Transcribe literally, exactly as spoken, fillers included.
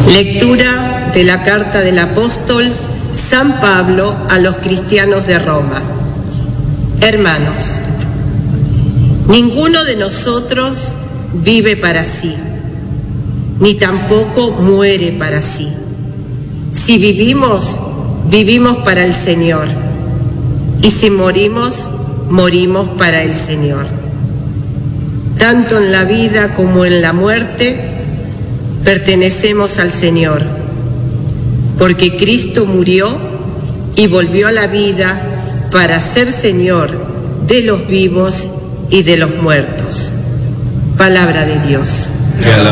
Lectura de la carta del apóstol San Pablo a los cristianos de Roma. Hermanos, ninguno de nosotros vive para sí, ni tampoco muere para sí. Si vivimos, vivimos para el Señor, y si morimos, morimos para el Señor. Tanto en la vida como en la muerte, pertenecemos al Señor, porque Cristo murió y volvió a la vida para ser Señor de los vivos y de los muertos. Palabra de Dios.